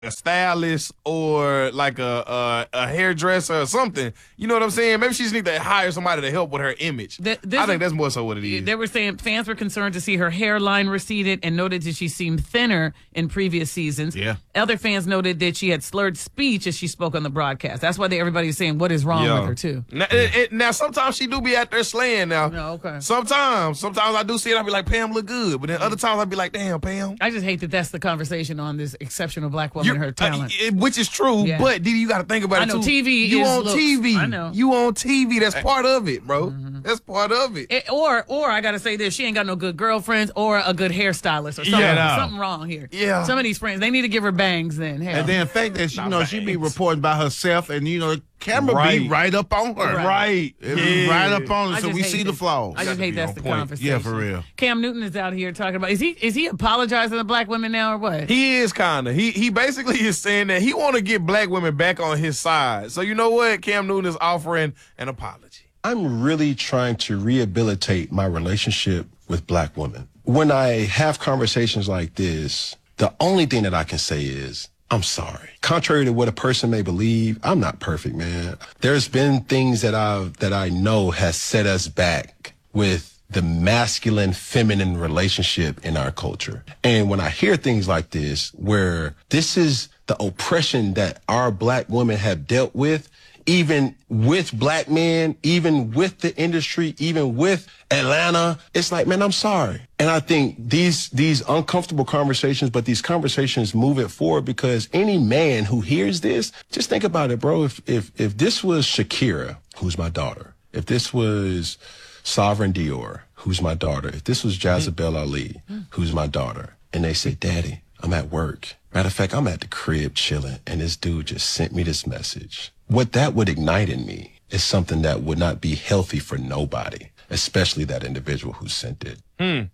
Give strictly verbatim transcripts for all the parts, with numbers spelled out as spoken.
a stylist or like a, a a hairdresser or something. You know what I'm saying? Maybe she just need to hire somebody to help with her image. The, I think that's more so what it is. They were saying fans were concerned to see her hairline receded and noted that she seemed thinner in previous seasons. Yeah. Other fans noted that she had slurred speech as she spoke on the broadcast. That's why they, everybody's saying what is wrong Yeah. with her too. Now, it, it, now, sometimes she do be out there slaying now. No, okay. Sometimes. Sometimes I do see it, I be like, Pam look good. But then other times I be like, damn, Pam. I just hate that that's the conversation on this exceptional black woman You- and her talent. uh, it- which is true, Yeah. but Didi, you got to think about I it know too. T V You is on looks. T V. I know. You on T V. That's part of it, bro. That's part of it. It- or, or I gotta say this: she ain't got no good girlfriends or a good hairstylist or something. Yeah, no. Something wrong here. Yeah. Some of these friends, they need to give her bangs. Then, hell. And then the fact that she, you Not know, she be bangs. reporting by herself, and you know, the camera be Right. right up on her, Right. It be Yeah. right up on I her, so just we hate see the this. flaws. I just to hate be that's on the point. conversation. Yeah, for real. Cam Newton is out here talking about is he is he apologizing to black women now or what? He is kind of. He he basically is saying that he want to get black women back on his side. So you know what? Cam Newton is offering an apology. I'm really trying to rehabilitate my relationship with black women. When I have conversations like this, the only thing that I can say is, I'm sorry. Contrary to what a person may believe, I'm not perfect, man. There's been things that I that I know has set us back with the masculine feminine relationship in our culture. And when I hear things like this, where this is the oppression that our black women have dealt with, even with black men, even with the industry, even with Atlanta, it's like, man, I'm sorry. And I think these these uncomfortable conversations, but these conversations move it forward, because any man who hears this, just think about it, bro. If if if this was Shakira, who's my daughter, if this was Sovereign Dior, who's my daughter, if this was Jezebel Ali, who's my daughter, and they say, Daddy, I'm at work. Matter of fact, I'm at the crib chilling, and this dude just sent me this message. What that would ignite in me is something that would not be healthy for nobody, especially that individual who sent it.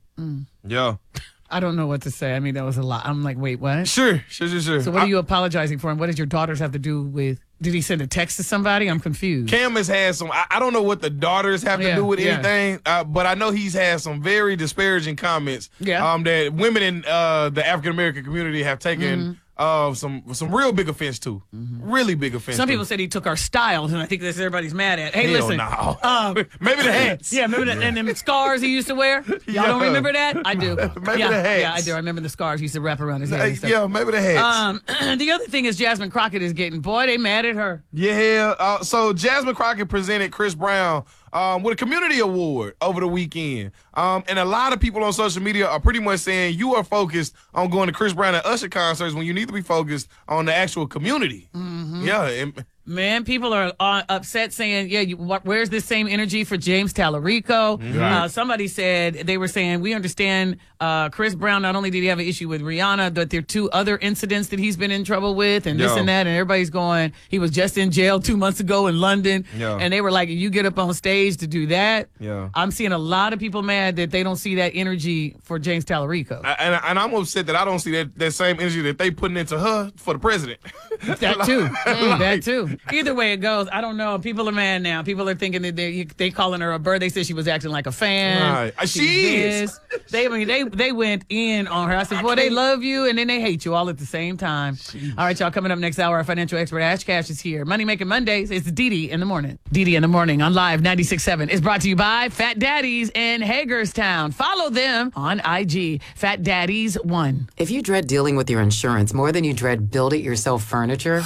Yeah. I don't know what to say. I mean, that was a lot. I'm like, wait, what? Sure. Sure. Sure. Sure. So what I- are you apologizing for, and what did your daughters have to do with? Did he send a text to somebody? I'm confused. Cam has had some. I, I don't know what the daughters have to Yeah, do with yeah. anything, uh, but I know he's had some very disparaging comments. Yeah. Um, that women in uh, the African American community have taken uh, some some real big offense to. Really big offense. Some to. people said he took our styles, and I think that's everybody's mad at. Hey, Hell listen. no. Um, Maybe the hats. Yeah, remember that? And them scars he used to wear? Y'all Yeah. don't remember that? I do. Maybe yeah, the hats. Yeah, I do. I remember the scars he used to wrap around his head. Uh, and stuff. yeah, maybe the hats. Um, the other thing is Jasmine Crockett is getting, boy, they mad at her. Yeah, uh, so Jasmine Crockett presented Chris Brown um, with a community award over the weekend. Um, and a lot of people on social media are pretty much saying you are focused on going to Chris Brown and Usher concerts when you need to be focused on the actual community. Yeah. And, Man, people are uh, upset saying, yeah, you, wh- where's this same energy for James Tallarico? Uh, somebody said, they were saying, we understand uh, Chris Brown, not only did he have an issue with Rihanna, but there are two other incidents that he's been in trouble with and this Yeah. and that. And everybody's going, he was just in jail two months ago in London. Yeah. And they were like, you get up on stage to do that. Yeah. I'm seeing a lot of people mad that they don't see that energy for James Tallarico. and, and I'm upset that I don't see that, that same energy that they putting into her for the president. That too. Mm, that too. Either way it goes, I don't know. People are mad now. People are thinking that they they calling her a bird. They said she was acting like a fan. Right. Uh, She's she is. this. They I mean they they went in on her. I said, boy, they love you and then they hate you all at the same time. All right, y'all. Coming up next hour, our financial expert Ash Cash is here. Money Making Mondays. It's Didi in the morning. Didi in the morning on Live ninety-six point seven is brought to you by Fat Daddies in Hagerstown. Follow them on I G. Fat Daddies one. If you dread dealing with your insurance more than you dread build-it-yourself furniture,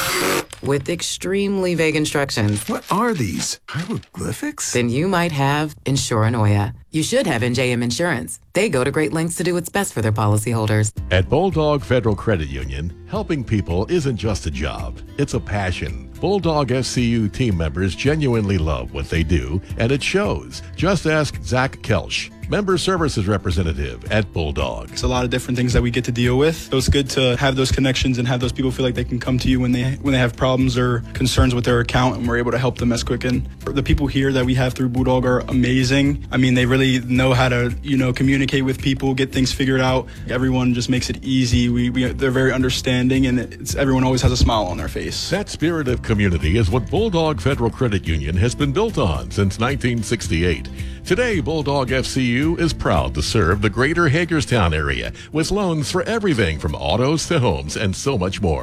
with extremely vague instructions, What are these? Hieroglyphics? then you might have Insuranoia. You should have N J M Insurance. They go to great lengths to do what's best for their policyholders. At Bulldog Federal Credit Union, helping people isn't just a job, it's a passion. Bulldog F C U team members genuinely love what they do, and it shows. Just ask Zach Kelsch, Member Services Representative at Bulldog. It's a lot of different things that we get to deal with. So it's good to have those connections and have those people feel like they can come to you when they when they have problems or concerns with their account, and we're able to help them as quick. And the people here that we have through Bulldog are amazing. I mean, they really know how to, you know, communicate with people, get things figured out. Everyone just makes it easy. We, we they're very understanding, and it's everyone always has a smile on their face. That spirit of community is what Bulldog Federal Credit Union has been built on since nineteen sixty-eight. Today, Bulldog F C U is proud to serve the greater Hagerstown area with loans for everything from autos to homes and so much more.